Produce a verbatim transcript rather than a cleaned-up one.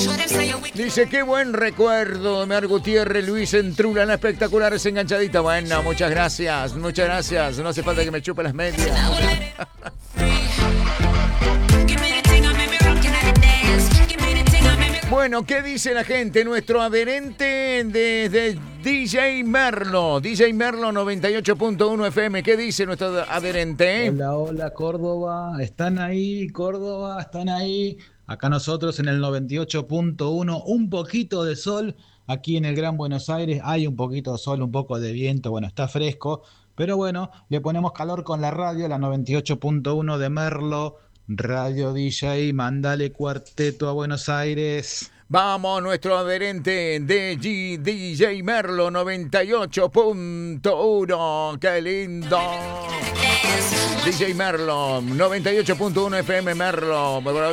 Dice, qué buen recuerdo, Mer Gutiérrez, Luis Entrula, la espectacular, es enganchadita. Bueno, muchas gracias, muchas gracias. No hace falta que me chupe las medias. Bueno, ¿qué dice la gente? Nuestro adherente desde D J Merlo, D J Merlo noventa y ocho punto uno F M. ¿Qué dice nuestro adherente? Hola, hola Córdoba, ¿están ahí? Córdoba, ¿están ahí? Acá nosotros en el noventa y ocho punto uno, un poquito de sol, aquí en el Gran Buenos Aires hay un poquito de sol, un poco de viento, bueno, está fresco, pero bueno, le ponemos calor con la radio, la noventa y ocho punto uno de Merlo, Radio D J, mandale cuarteto a Buenos Aires. Vamos, nuestro adherente de G D J Merlo noventa y ocho punto uno. ¡Qué lindo! D J Merlo noventa y ocho punto uno F M Merlo.